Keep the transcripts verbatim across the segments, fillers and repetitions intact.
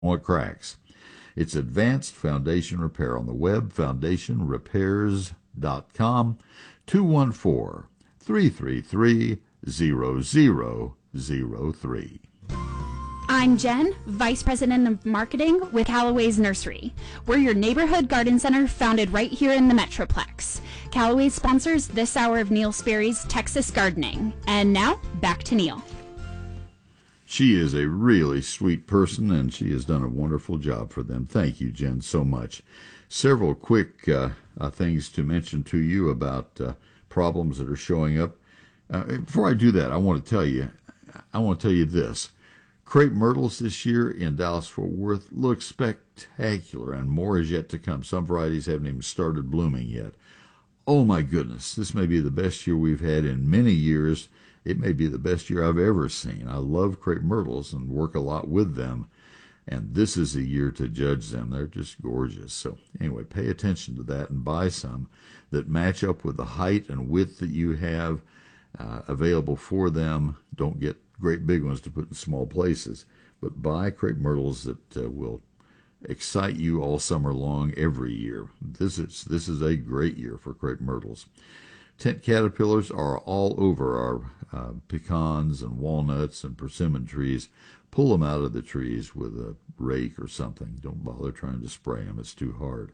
it cracks. It's advanced foundation repair on the web, foundation repairs dot com, two one four, three three three, zero zero zero three. I'm Jen, Vice President of Marketing with Callaway's Nursery. We're your neighborhood garden center founded right here in the Metroplex. Callaway sponsors this hour of Neil Sperry's Texas Gardening. And now, back to Neil. She is a really sweet person, and she has done a wonderful job for them. Thank you, Jen, so much. Several quick uh, uh, things to mention to you about uh, problems that are showing up. Uh, before I do that, I want to tell you, I want to tell you this. Crepe myrtles this year in Dallas-Fort Worth look spectacular, and more is yet to come. Some varieties haven't even started blooming yet. Oh, my goodness, this may be the best year we've had in many years. It may be the best year I've ever seen. I love crepe myrtles and work a lot with them, and this is a year to judge them. They're just gorgeous. So anyway, pay attention to that and buy some that match up with the height and width that you have uh, available for them. Don't get great big ones to put in small places, but buy crepe myrtles that uh, will excite you all summer long every year. This is this is a great year for crepe myrtles. Tent caterpillars are all over our uh, pecans and walnuts and persimmon trees. Pull them out of the trees with a rake or something. Don't bother trying to spray them. It's too hard.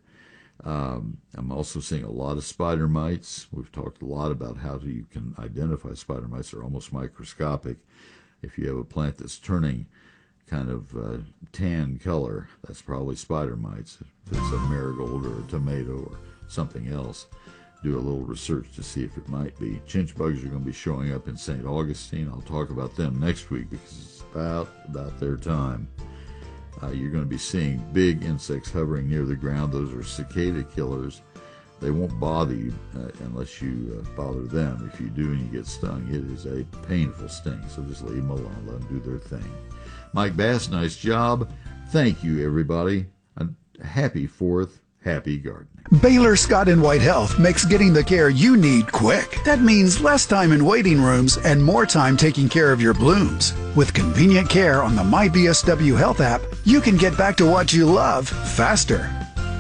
Um, I'm also seeing a lot of spider mites. We've talked a lot about how you can identify spider mites. They're almost microscopic. If you have a plant that's turning kind of uh, tan color, that's probably spider mites. If it's a marigold or a tomato or something else, do a little research to see if it might be. Chinch bugs are going to be showing up in Saint Augustine. I'll talk about them next week because it's about, about their time. Uh, you're going to be seeing big insects hovering near the ground. Those are cicada killers. They won't bother you uh, unless you uh, bother them. If you do and you get stung, it is a painful sting. So just leave them alone. Let them do their thing. Mike Bass, nice job. Thank you, everybody. A happy fourth. Happy gardening. Baylor Scott and White Health makes getting the care you need quick. That means less time in waiting rooms and more time taking care of your blooms. With convenient care on the My B S W Health app, you can get back to what you love faster.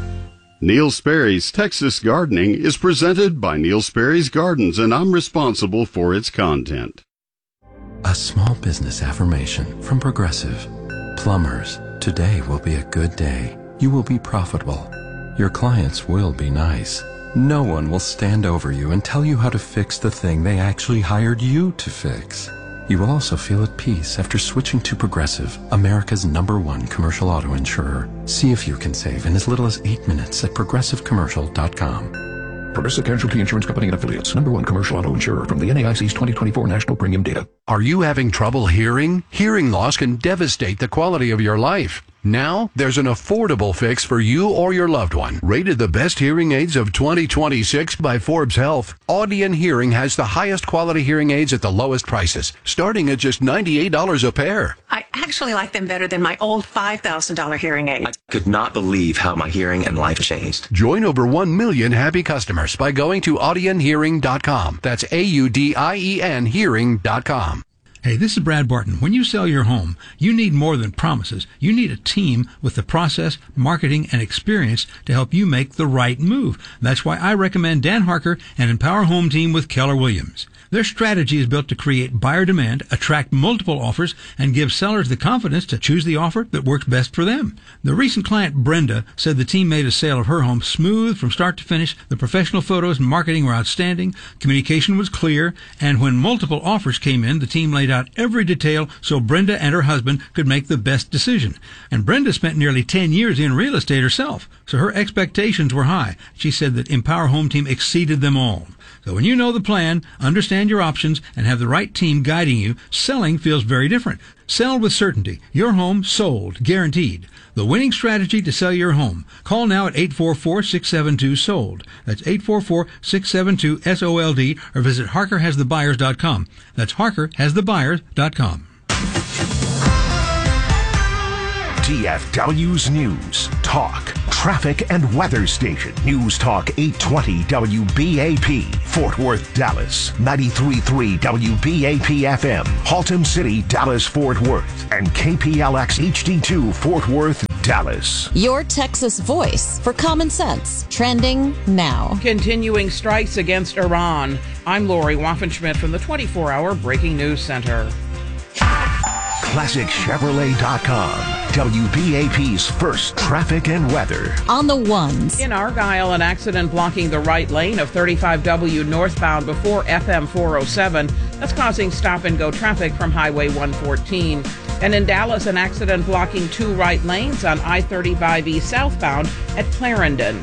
Neil Sperry's Texas Gardening is presented by Neil Sperry's Gardens, and I'm responsible for its content. A small business affirmation from Progressive. Plumbers, today will be a good day. You will be profitable. Your clients will be nice. No one will stand over you and tell you how to fix the thing they actually hired you to fix. You will also feel at peace after switching to Progressive, America's number one commercial auto insurer. See if you can save in as little as eight minutes at progressive commercial dot com. Progressive Casualty Insurance Company and Affiliates. Number one commercial auto insurer from the N A I C's twenty twenty-four national premium data. Are you having trouble hearing? Hearing loss can devastate the quality of your life. Now, there's an affordable fix for you or your loved one. Rated the best hearing aids of twenty twenty-six by Forbes Health, Audion Hearing has the highest quality hearing aids at the lowest prices, starting at just ninety-eight dollars a pair. I actually like them better than my old five thousand dollars hearing aid. I could not believe how my hearing and life changed. Join over one million happy customers by going to audion hearing dot com. That's A U D I E N hearing dot com. Hey, this is Brad Barton. When you sell your home, you need more than promises. You need a team with the process, marketing, and experience to help you make the right move. That's why I recommend Dan Harker and Empower Home Team with Keller Williams. Their strategy is built to create buyer demand, attract multiple offers, and give sellers the confidence to choose the offer that works best for them. The recent client, Brenda, said the team made a sale of her home smooth from start to finish. The professional photos and marketing were outstanding, communication was clear, and when multiple offers came in, the team laid out every detail so Brenda and her husband could make the best decision. And Brenda spent nearly ten years in real estate herself, so her expectations were high. She said that Empower Home Team exceeded them all. So when you know the plan, understand your options, and have the right team guiding you, selling feels very different. Sell with certainty. Your home sold, guaranteed. The winning strategy to sell your home. Call now at eight four four, six seven two, sold. That's eight four four, six seven two, S O L D, or visit harker has the buyers dot com. That's harker has the buyers dot com. D F W's News, Talk, Traffic and Weather Station. News Talk eight twenty W B A P, Fort Worth, Dallas. ninety-three point three W B A P F M, Haltom City, Dallas, Fort Worth. And K P L X H D two, Fort Worth, Dallas. Your Texas voice for common sense. Trending now. Continuing strikes against Iran. I'm Lori Waffenschmidt from the twenty-four hour Breaking News Center. Classic Chevrolet dot com, W B A P's first traffic and weather. On the ones. In Argyle, an accident blocking the right lane of thirty-five W northbound before F M four oh seven. That's causing stop-and-go traffic from Highway one fourteen. And in Dallas, an accident blocking two right lanes on I thirty-five E southbound at Clarendon.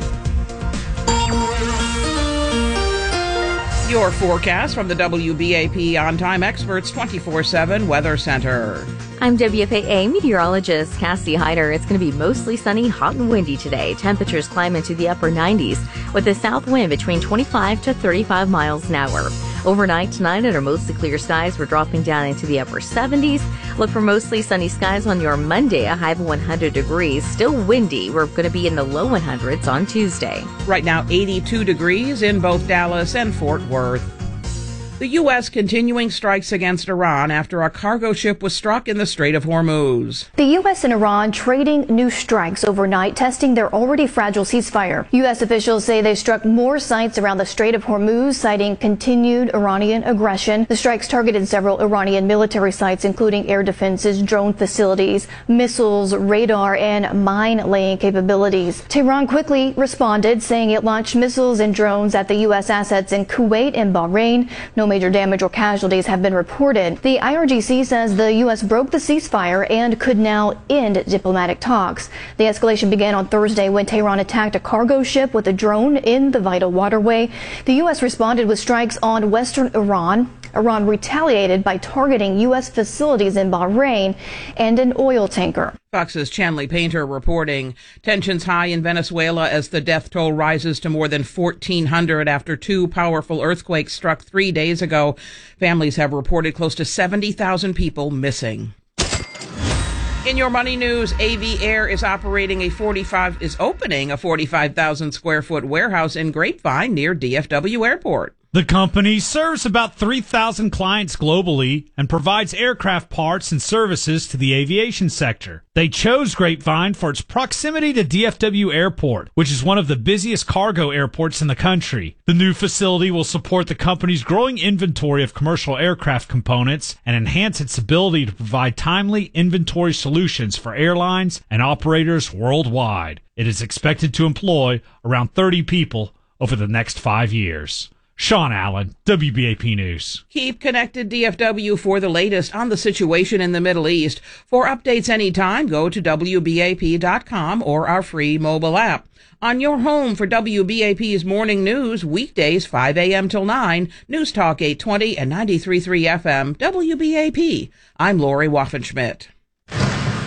Your forecast from the W B A P On Time Experts twenty-four seven Weather Center. I'm W F A A meteorologist Cassie Hyder. It's going to be mostly sunny, hot and windy today. Temperatures climb into the upper nineties with a south wind between twenty-five to thirty-five miles an hour. Overnight tonight, under mostly clear skies, we're dropping down into the upper seventies. Look for mostly sunny skies on your Monday, a high of one hundred degrees. Still windy. We're going to be in the low hundreds on Tuesday. Right now, eighty-two degrees in both Dallas and Fort Worth. The U S continuing strikes against Iran after a cargo ship was struck in the Strait of Hormuz. The U S and Iran trading new strikes overnight, testing their already fragile ceasefire. U S officials say they struck more sites around the Strait of Hormuz, citing continued Iranian aggression. The strikes targeted several Iranian military sites, including air defenses, drone facilities, missiles, radar, and mine-laying capabilities. Tehran quickly responded, saying it launched missiles and drones at the U S assets in Kuwait and Bahrain. No major damage or casualties have been reported. The I R G C says the U S broke the ceasefire and could now end diplomatic talks. The escalation began on Thursday when Tehran attacked a cargo ship with a drone in the vital waterway. The U S responded with strikes on western Iran. Iran retaliated by targeting U S facilities in Bahrain and an oil tanker. Fox's Chanley Painter reporting. Tensions high in Venezuela as the death toll rises to more than fourteen hundred after two powerful earthquakes struck three days ago. Families have reported close to seventy thousand people missing. In your money news, A V Air is operating a forty-five is opening a forty-five thousand square foot warehouse in Grapevine near D F W Airport. The company serves about three thousand clients globally and provides aircraft parts and services to the aviation sector. They chose Grapevine for its proximity to D F W Airport, which is one of the busiest cargo airports in the country. The new facility will support the company's growing inventory of commercial aircraft components and enhance its ability to provide timely inventory solutions for airlines and operators worldwide. It is expected to employ around thirty people over the next five years. Sean Allen, W B A P News. Keep connected D F W for the latest on the situation in the Middle East. For updates anytime, go to W B A P dot com or our free mobile app. On your home for W B A P's morning news, weekdays five a.m. till nine, News Talk eight twenty and ninety-three point three F M, W B A P. I'm Lori Waffenschmidt.